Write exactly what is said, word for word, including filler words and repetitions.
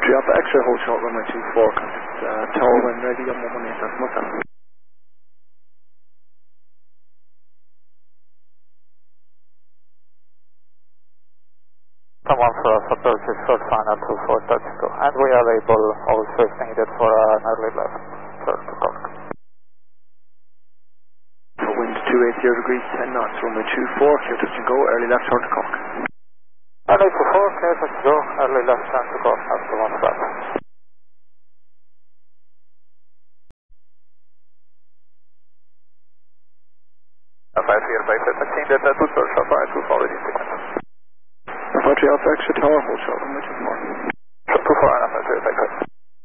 three Alpha X-ray, hold short runway two four, contact uh, tower when ready, on one one eight, that's myself. Someone for us approaches short final two four touch two, and we are able also if needed for an early left turn to Cork. For wind two eighty degrees, ten knots, runway two four, clear touch and go, early left turn to Cork. Early two four, clear touch and go, early left turn to Cork, after one stop. five here by seventeen, Delta two, short fire, two four, ready sequence. Alpha three Alpha X-ray tower, hold short runway two four. two four, and Alpha three by five.